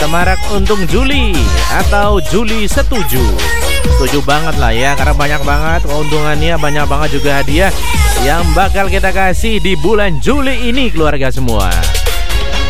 Semarak untung Juli atau Juli setuju. Setuju banget lah ya, karena banyak banget keuntungannya, banyak banget juga hadiah yang bakal kita kasih di bulan Juli ini keluarga semua.